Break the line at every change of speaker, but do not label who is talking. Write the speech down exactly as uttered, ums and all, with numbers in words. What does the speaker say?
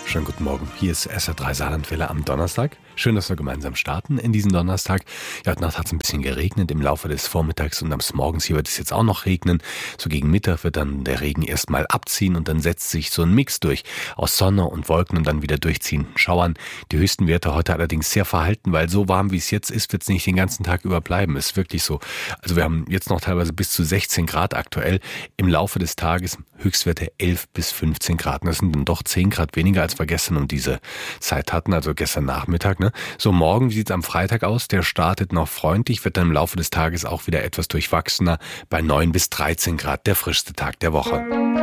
Schönen guten Morgen. Hier ist S R drei Saarlandwelle am Donnerstag. Schön, dass wir gemeinsam starten in diesen Donnerstag. Ja, heute Nacht hat es ein bisschen geregnet im Laufe des Vormittags und am Morgens hier wird es jetzt auch noch regnen. So gegen Mittag wird dann der Regen erstmal abziehen und dann setzt sich so ein Mix durch aus Sonne und Wolken und dann wieder durchziehenden Schauern. Die höchsten Werte heute allerdings sehr verhalten, weil so warm wie es jetzt ist, wird es nicht den ganzen Tag über bleiben. Ist wirklich so. Also wir haben jetzt noch teilweise bis zu sechzehn Grad aktuell. Im Laufe des Tages Höchstwerte elf bis fünfzehn Grad. Das sind dann doch zehn Grad weniger, als wir gestern um diese Zeit hatten, also gestern Nachmittag. Ne? So, morgen, wie sieht es am Freitag aus? Der startet noch freundlich, wird dann im Laufe des Tages auch wieder etwas durchwachsener bei neun bis dreizehn Grad, der frischste Tag der Woche.